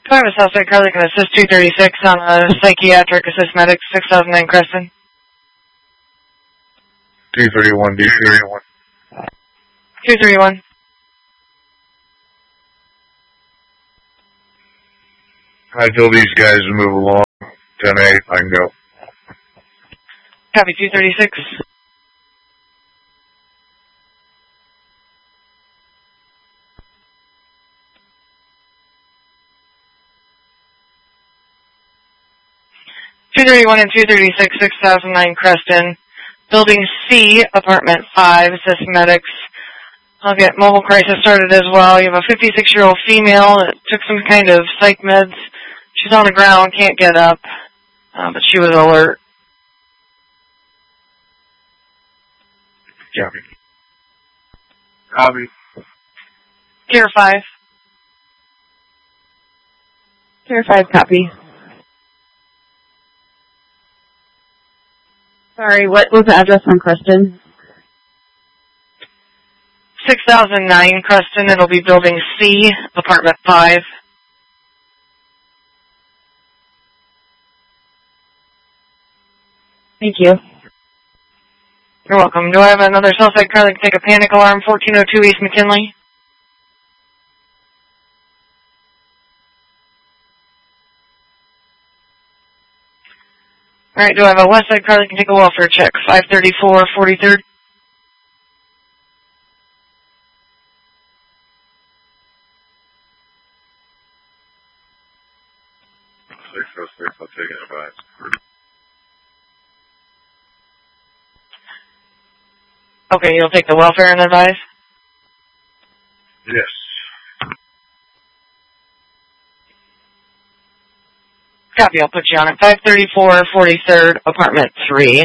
I have a Southside car that can assist 236 on a psychiatric assist medic 6009 Creston. 231, D3. 231. I tell these guys to move along. 10-8, I can go. Copy 236. (231) and 236, 6009 Creston. Building C, apartment 5, assist medics. I'll get mobile crisis started as well. You have a 56-year-old female that took some kind of psych meds. She's on the ground, can't get up, but she was alert. Copy. Copy. Tier 5. Tier 5, copy. Sorry, what was the address on Creston? 6009 Creston. It'll be building C, apartment 5. Thank you. You're welcome. Do I have another Southside car that can take a panic alarm? 1402 East McKinley. All right, do I have a Westside car that can take a welfare check? 534 43rd. I'll take an advice. Okay, you'll take the welfare and advise? Yes. Copy, I'll put you on it. 534 43rd, apartment 3.